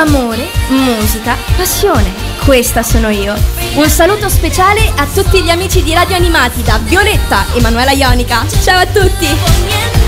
amore, musica, passione. Questa sono io. Un saluto speciale a tutti gli amici di Radio Animati da Violetta e Manuela Ionica. Ciao a tutti!